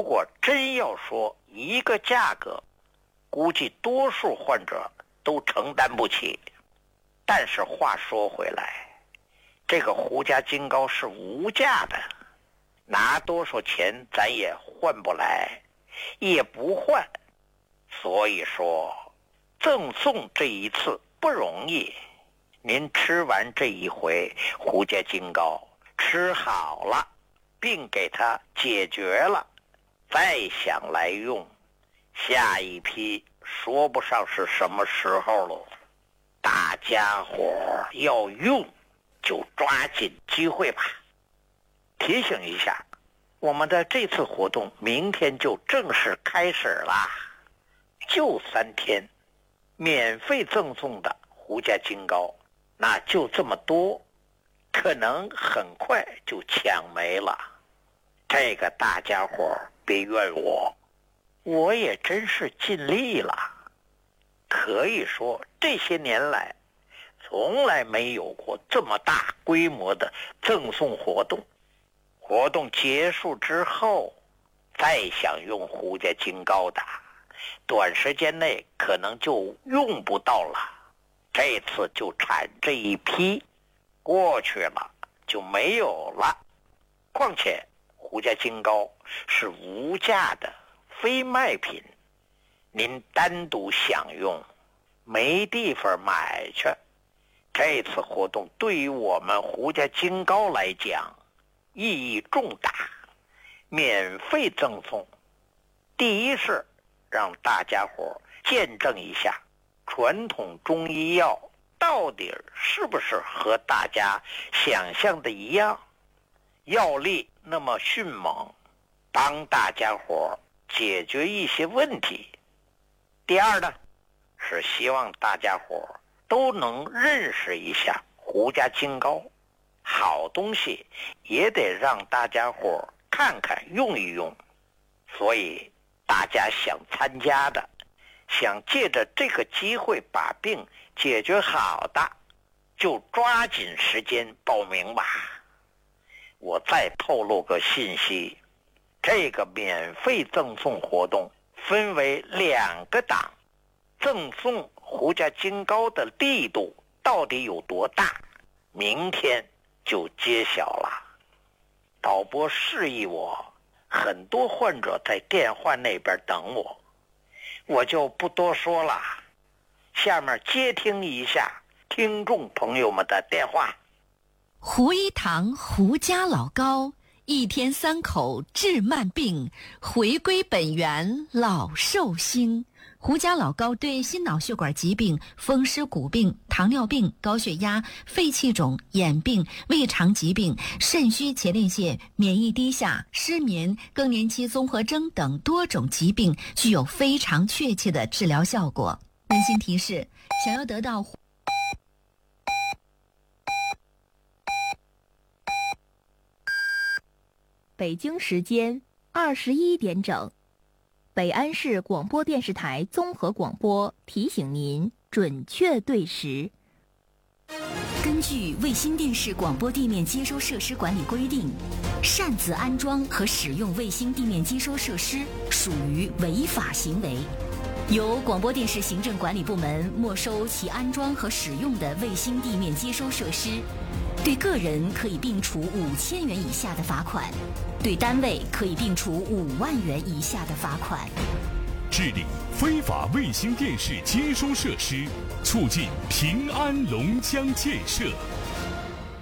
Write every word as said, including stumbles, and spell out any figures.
如果真要说一个价格，估计多数患者都承担不起。但是话说回来，这个胡家金膏是无价的，拿多少钱咱也换不来，也不换。所以说赠送这一次不容易，您吃完这一回胡家金膏，吃好了，并给它解决了，再想来用，下一批说不上是什么时候了。大家伙要用就抓紧机会吧。提醒一下，我们的这次活动明天就正式开始了，就三天，免费赠送的胡家金膏，那就这么多，可能很快就抢没了。这个大家伙别怨我，我也真是尽力了。可以说这些年来从来没有过这么大规模的赠送活动。活动结束之后，再想用胡家金膏的，短时间内可能就用不到了。这次就产这一批，过去了就没有了。况且胡家金膏是无价的非卖品，您单独享用没地方买去。这次活动对于我们胡家金膏来讲意义重大，免费赠送。第一是让大家伙见证一下传统中医药到底是不是和大家想象的一样，药力那么迅猛，帮大家伙解决一些问题。第二呢，是希望大家伙都能认识一下胡家金膏，好东西也得让大家伙看看用一用。所以大家想参加的，想借着这个机会把病解决好的，就抓紧时间报名吧。我再透露个信息，这个免费赠送活动分为两个档，赠送胡家金膏的力度到底有多大，明天就揭晓了。导播示意我，很多患者在电话那边等我，我就不多说了。下面接听一下听众朋友们的电话。 胡一堂胡家老膏，一天三口治慢病，回归本源老寿星。胡家老膏对心脑血管疾病、风湿骨病、糖尿病、高血压、肺气肿、眼病、胃肠疾病、肾虚前列腺、免疫低下、失眠、更年期综合征等多种疾病具有非常确切的治疗效果。温馨提示：想要得到北京时间二十一点整，北安市广播电视台综合广播提醒您准确对时。 根据卫星电视广播地面接收设施管理规定，擅自安装和使用卫星地面接收设施属于违法行为，由广播电视行政管理部门没收其安装和使用的卫星地面接收设施，对个人可以并处五千元以下的罚款，对单位可以并处五万元以下的罚款。 治理非法卫星电视接收设施，促进平安龙江建设。